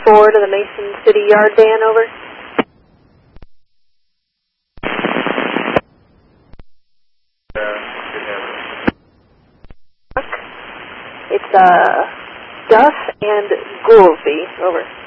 to the Mason City Yard, Dan, over. It's Duff and Goolsby, over.